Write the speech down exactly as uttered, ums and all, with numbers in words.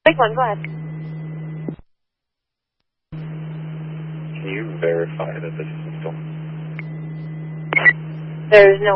Take one, go ahead. Can you verify that this is a storm? There's no